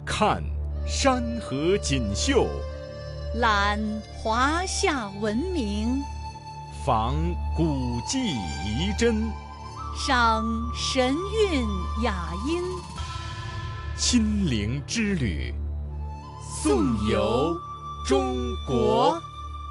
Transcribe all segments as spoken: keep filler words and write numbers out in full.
看山河锦绣， 览华夏文明， 访古迹遗珍， 赏神韵雅音。 心灵之旅，颂游中国。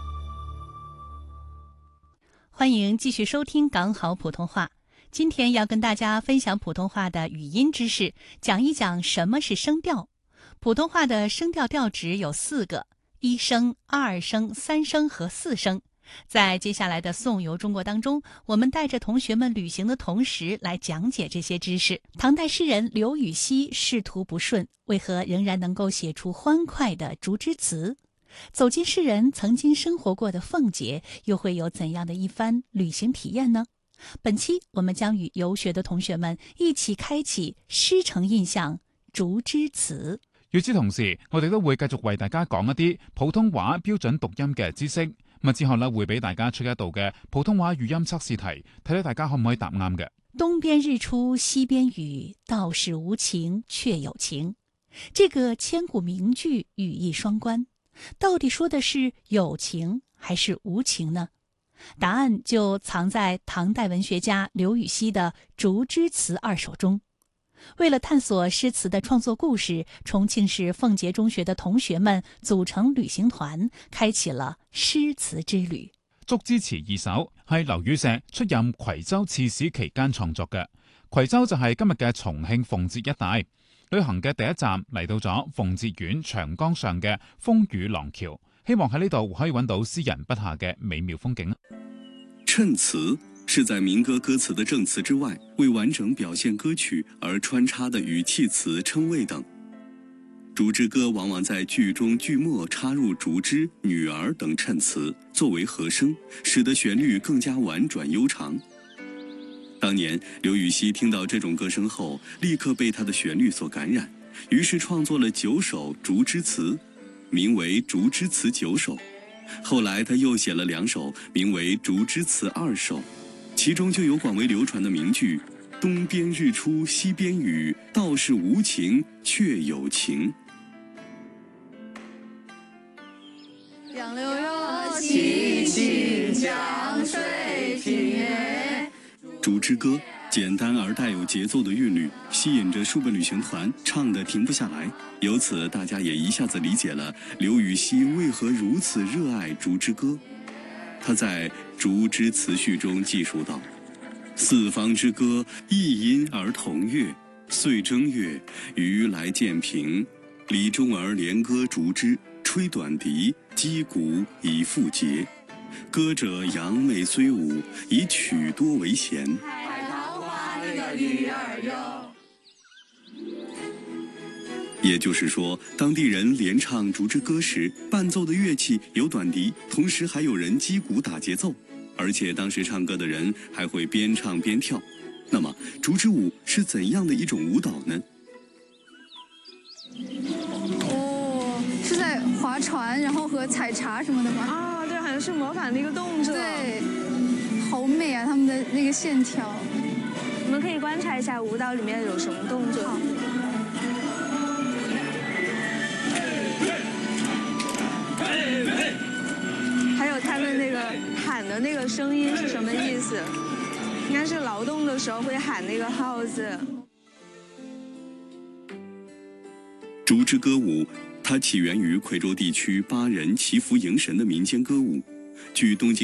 欢迎继续收听港好普通话。今天要跟大家分享普通话的语音知识，讲一讲什么是声调。普通话的声调调值有四个：一声、二声、三声和四声。在接下来的颂游中国当中，我们带着同学们旅行的同时来讲解这些知识。唐代诗人刘禹锡仕途不顺，为何仍然能够写出欢快的竹枝词？走进诗人曾经生活过的奉节，又会有怎样的一番旅行体验呢？本期我們將與遊學的同學們一起開啟詩城印象竹枝詞。 與此同時，我哋都會繼續為大家講一啲普通話標準讀音嘅知識。咁之後咧會俾大家出一道嘅普通話語音測試題，睇睇大家可唔可以答啱嘅。 東邊日出西邊雨，道是無晴卻有晴。這個千古名句語義雙關，到底說的是有情還是無情呢？答案就藏在唐代文學家劉禹锡的《竹枝詞二首》中。為了探索詩詞的創作故事，重慶市奉節中學的同學們組成旅行團，開啟了詩詞之旅。 竹枝詞二首係劉禹錫出任夔州刺史期間創作嘅。夔州就係今日嘅重慶奉節一帶。旅行嘅第一站嚟到咗奉節縣長江上嘅風雨廊橋，希望喺呢度可以揾到詩人筆下嘅美妙風景。 襯詞是在民歌歌詞的正詞之外，為完整表現歌曲而穿插的語氣詞、稱謂等。竹枝歌往往在句中句末插入竹枝、女兒等襯詞，作為和聲，使得旋律更加婉轉悠長。當年劉禹錫聽到這種歌聲後，立刻被它的旋律所感染，於是創作了九首竹枝詞，名為《竹枝詞九首》。後來他又寫了兩首，名為《竹枝詞二首》，其中就有廣為流傳的名句“東邊日出西邊雨，道是無晴卻有晴”。 楊柳有萋萋，江水平。 竹枝歌簡單而帶有節奏的韻律，吸引着數個旅行團，唱得停不下來。由此，大家也一下子理解了劉禹锡為何如此熱愛竹枝歌。他在《竹枝詞序》中記述道：“四方之歌，異音而同樂。歲正月，魚來漸平。李中兒連歌竹枝，吹短笛，擊鼓以復節。歌者揚媚雖舞，以曲多為弦。”也就是說，當地人連唱竹枝歌時，伴奏的樂器有短笛，同時還有人擊鼓打節奏，而且當時唱歌的人還會邊唱邊跳。那麼，竹枝舞是怎樣的一種舞蹈呢？ 哦，是在划船，然後和採茶什麼的嗎？ 啊，對，好像是模仿那個動作。 對，好美啊，他們的那個線條。 我們可以觀察一下舞蹈裡面有什麼動作。還有他的那個喊的那個聲音是什麼意思？應該是勞動的時候會喊那個號子。 竹枝歌舞，它起源於夔州地區巴人祈福迎神的民間歌舞，據東京